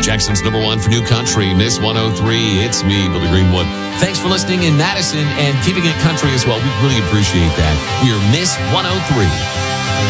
Jackson's number one for new country, Miss 103. It's me, Billy Greenwood. Thanks for listening in Madison and keeping it country as well. We really appreciate that. We are Miss 103.